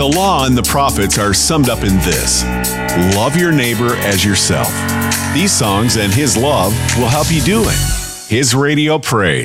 The law and the prophets are summed up in this: love your neighbor as yourself. These songs and His love will help you do it. His Radio Praise.